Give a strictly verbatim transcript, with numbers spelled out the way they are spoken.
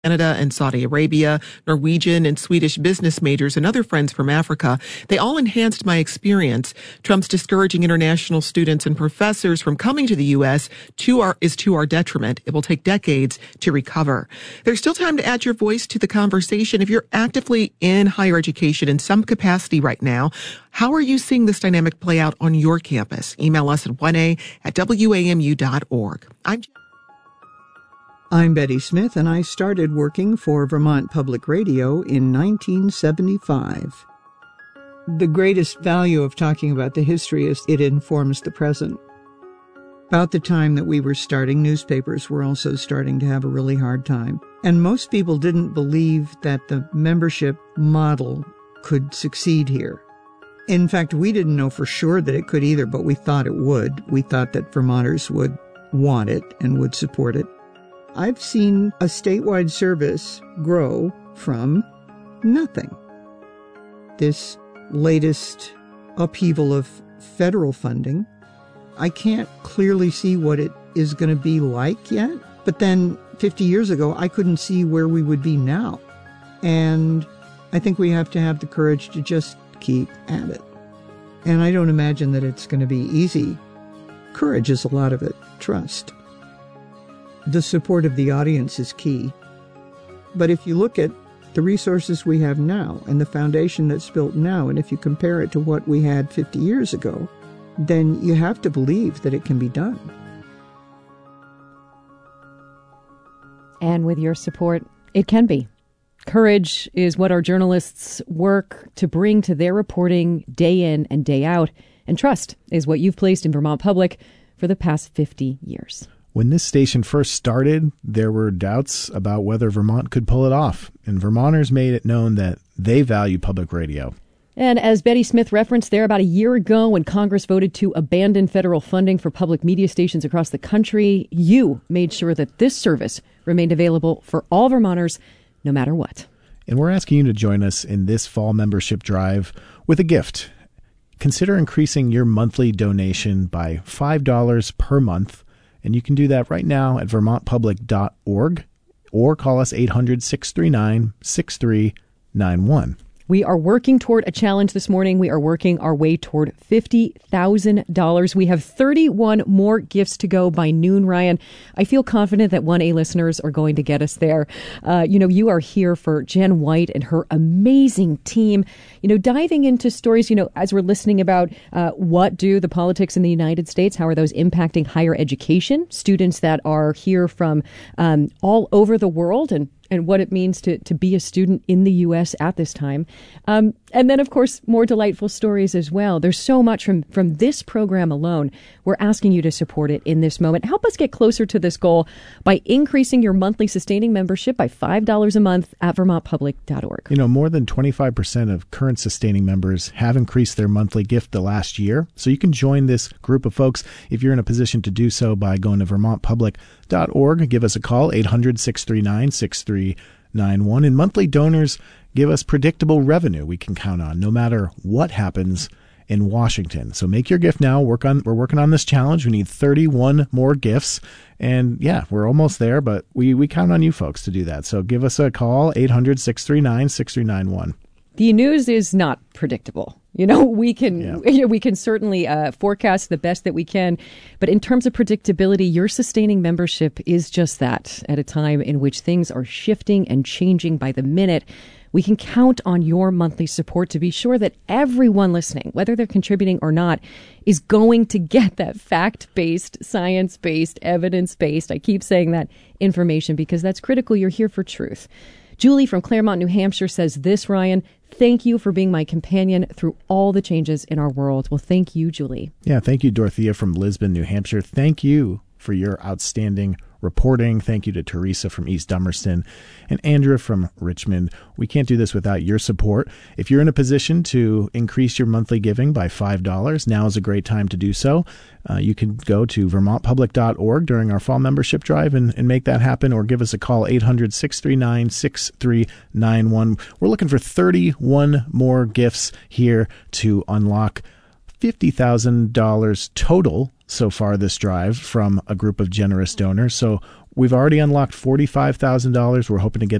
Canada and Saudi Arabia, Norwegian and Swedish business majors, and other friends from Africa. They all enhanced my experience. Trump's discouraging international students and professors from coming to the U S to our, is to our detriment. It will take decades to recover. There's still time to add your voice to the conversation. If you're actively in higher education in some capacity right now, how are you seeing this dynamic play out on your campus? Email us at one a at w a m u dot org. I'm I'm Betty Smith, and I started working for Vermont Public Radio in nineteen seventy-five. The greatest value of talking about the history is it informs the present. About the time that we were starting, newspapers were also starting to have a really hard time. And most people didn't believe that the membership model could succeed here. In fact, we didn't know for sure that it could either, but we thought it would. We thought that Vermonters would want it and would support it. I've seen a statewide service grow from nothing. This latest upheaval of federal funding, I can't clearly see what it is going to be like yet. But then fifty years ago, I couldn't see where we would be now. And I think we have to have the courage to just keep at it. And I don't imagine that it's going to be easy. Courage is a lot of it. Trust. The support of the audience is key. But if you look at the resources we have now and the foundation that's built now, and if you compare it to what we had fifty years ago, then you have to believe that it can be done. And with your support, it can be. Courage is what our journalists work to bring to their reporting day in and day out. And trust is what you've placed in Vermont Public for the past fifty years. When this station first started, there were doubts about whether Vermont could pull it off, and Vermonters made it known that they value public radio. And as Betty Smith referenced there, about a year ago when Congress voted to abandon federal funding for public media stations across the country, you made sure that this service remained available for all Vermonters, no matter what. And we're asking you to join us in this fall membership drive with a gift. Consider increasing your monthly donation by five dollars per month. And you can do that right now at vermont public dot org or call us eight hundred, six three nine, six three nine one. We are working toward a challenge this morning. We are working our way toward fifty thousand dollars. We have thirty-one more gifts to go by noon, Ryan. I feel confident that one A listeners are going to get us there. Uh, you know, you are here for Jen White and her amazing team, you know, diving into stories, you know, as we're listening about uh, what do the politics in the United States, how are those impacting higher education, students that are here from um, all over the world, and and what it means to, to be a student in the U S at this time. Um, and then, of course, more delightful stories as well. There's so much from, from this program alone. We're asking you to support it in this moment. Help us get closer to this goal by increasing your monthly sustaining membership by five dollars a month at vermont public dot org. You know, more than twenty-five percent of current sustaining members have increased their monthly gift the last year. So you can join this group of folks if you're in a position to do so by going to vermont public dot org. Give us a call, eight hundred, six three nine, six three nine one. And monthly donors give us predictable revenue we can count on no matter what happens in Washington. So make your gift now. Work on we're working on this challenge. We need thirty-one more gifts. And yeah, we're almost there, but we, we count on you folks to do that. So give us a call, eight hundred, six three nine, six three nine one. The news is not predictable. You know, we can yeah. we can certainly uh, forecast the best that we can. But in terms of predictability, your sustaining membership is just that. At a time in which things are shifting and changing by the minute, we can count on your monthly support to be sure that everyone listening, whether they're contributing or not, is going to get that fact-based, science-based, evidence-based, I keep saying that, information because that's critical. You're here for truth. Julie from Claremont, New Hampshire says this, Ryan, thank you for being my companion through all the changes in our world. Well, thank you, Julie. Yeah, thank you, Dorothea from Lisbon, New Hampshire. Thank you for your outstanding reporting. Thank you to Teresa from East Dummerston and Andrea from Richmond. We can't do this without your support. If you're in a position to increase your monthly giving by five dollars, now is a great time to do so. Uh, you can go to vermont public dot org during our fall membership drive and, and make that happen, or give us a call, eight hundred, six three nine, six three nine one. We're looking for thirty-one more gifts here to unlock fifty thousand dollars total so far this drive from a group of generous donors. So we've already unlocked forty-five thousand dollars. We're hoping to get